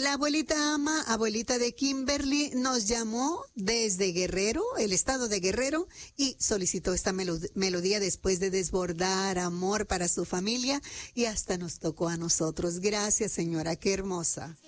La abuelita Ama, abuelita de Kimberly, nos llamó desde Guerrero, el estado de Guerrero, y solicitó esta melodía después de desbordar amor para su familia y hasta nos tocó a nosotros. Gracias, señora, qué hermosa.